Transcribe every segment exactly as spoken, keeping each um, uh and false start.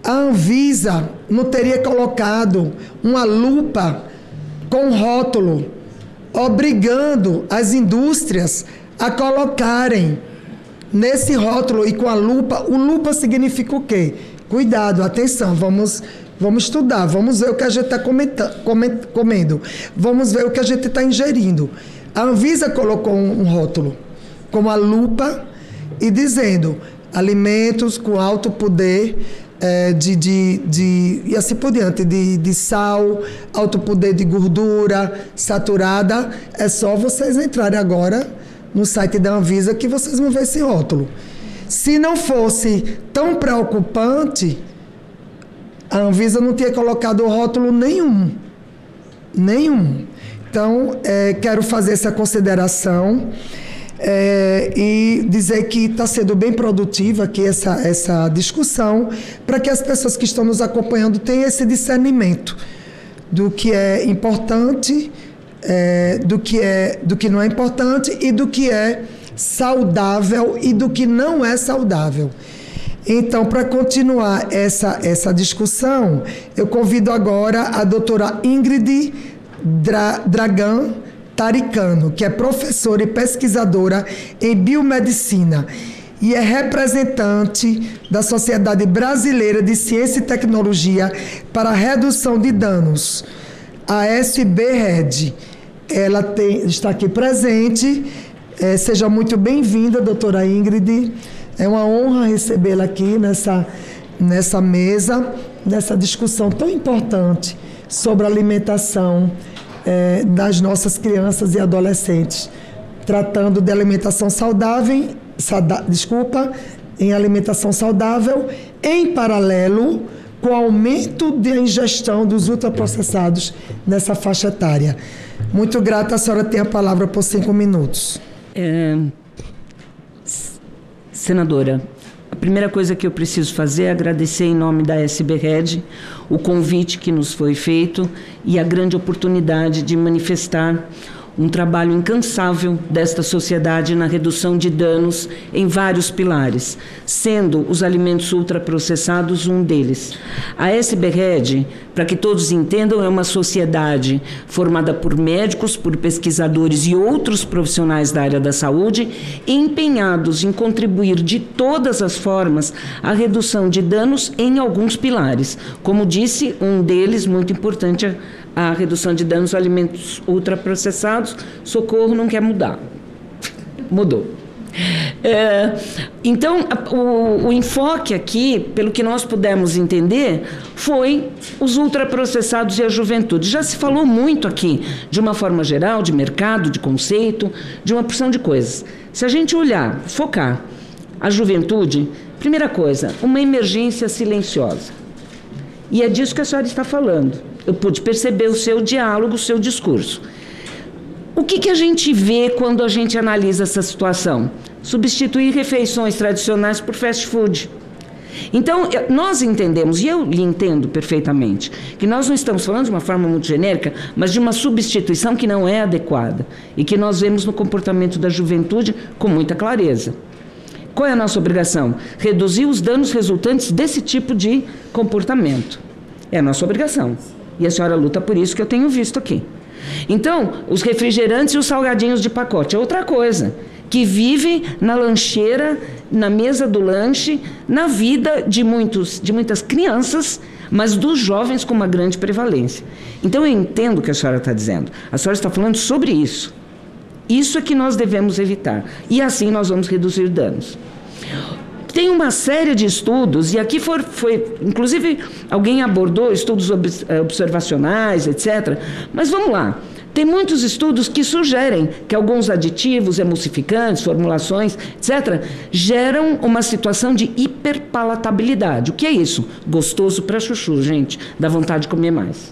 A Anvisa não teria colocado uma lupa com rótulo, obrigando as indústrias a colocarem nesse rótulo e com a lupa. O lupa significa o quê? Cuidado, atenção, vamos, vamos estudar, vamos ver o que a gente está comendo, vamos ver o que a gente está ingerindo. A Anvisa colocou um, um rótulo com a lupa e dizendo alimentos com alto poder é, de, de, de, e assim por diante, de, de sal, alto poder de gordura saturada. É só vocês entrarem agora no site da Anvisa que vocês vão ver esse rótulo. Se não fosse tão preocupante, a Anvisa não tinha colocado rótulo nenhum. Nenhum. Então, é, quero fazer essa consideração é, e dizer que está sendo bem produtiva aqui essa, essa discussão, para que as pessoas que estão nos acompanhando tenham esse discernimento do que é importante, é, do, que é, do que não é importante e do que é saudável e do que não é saudável. Então, para continuar essa, essa discussão, eu convido agora a doutora Ingrid Dra- Dragan Taricano, que é professora e pesquisadora em biomedicina e é representante da Sociedade Brasileira de Ciência e Tecnologia para a Redução de Danos, a S B R E D. Ela tem, está aqui presente. É, seja muito bem-vinda, doutora Ingrid. É uma honra recebê-la aqui nessa, nessa mesa, nessa discussão tão importante sobre a alimentação é, das nossas crianças e adolescentes, tratando de alimentação saudável, sauda, desculpa, em alimentação saudável, em paralelo com o aumento da ingestão dos ultraprocessados nessa faixa etária. Muito grata, a senhora tem a palavra por cinco minutos. É, senadora, a primeira coisa que eu preciso fazer é agradecer em nome da S B R E D o convite que nos foi feito e a grande oportunidade de manifestar um trabalho incansável desta sociedade na redução de danos em vários pilares, sendo os alimentos ultraprocessados um deles. A S B R E D, para que todos entendam, é uma sociedade formada por médicos, por pesquisadores e outros profissionais da área da saúde, empenhados em contribuir de todas as formas à redução de danos em alguns pilares. Como disse, um deles, muito importante, é a redução de danos aos alimentos ultraprocessados. Socorro não quer mudar. Mudou. É, então, o, o enfoque aqui, pelo que nós pudemos entender, foi os ultraprocessados e a juventude. Já se falou muito aqui, de uma forma geral, de mercado, de conceito, de uma porção de coisas. Se a gente olhar, focar a juventude, primeira coisa, uma emergência silenciosa. E é disso que a senhora está falando. Eu pude perceber o seu diálogo, o seu discurso. O que, que a gente vê quando a gente analisa essa situação? Substituir refeições tradicionais por fast food. Então, nós entendemos, e eu lhe entendo perfeitamente, que nós não estamos falando de uma forma muito genérica, mas de uma substituição que não é adequada e que nós vemos no comportamento da juventude com muita clareza. Qual é a nossa obrigação? Reduzir os danos resultantes desse tipo de comportamento. É a nossa obrigação. E a senhora luta por isso, que eu tenho visto aqui. Então, os refrigerantes e os salgadinhos de pacote é outra coisa, que vive na lancheira, na mesa do lanche, na vida de, muitos, de muitas crianças, mas dos jovens com uma grande prevalência. Então, eu entendo o que a senhora está dizendo. A senhora está falando sobre isso. Isso é que nós devemos evitar. E assim nós vamos reduzir danos. Tem uma série de estudos, e aqui foi, foi inclusive, alguém abordou estudos observacionais, etcétera. Mas vamos lá. Tem muitos estudos que sugerem que alguns aditivos, emulsificantes, formulações, etcétera, geram uma situação de hiperpalatabilidade. O que é isso? Gostoso para chuchu, gente. Dá vontade de comer mais.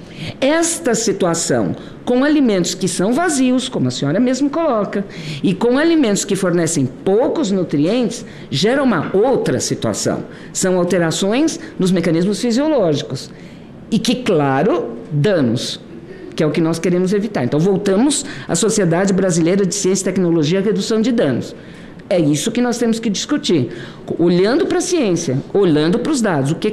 Esta situação, com alimentos que são vazios, como a senhora mesmo coloca, e com alimentos que fornecem poucos nutrientes, gera uma outra situação. São alterações nos mecanismos fisiológicos. E que, claro, danos, que é o que nós queremos evitar. Então, voltamos à Sociedade Brasileira de Ciência e Tecnologia e Redução de Danos. É isso que nós temos que discutir. Olhando para a ciência, olhando para os dados, o que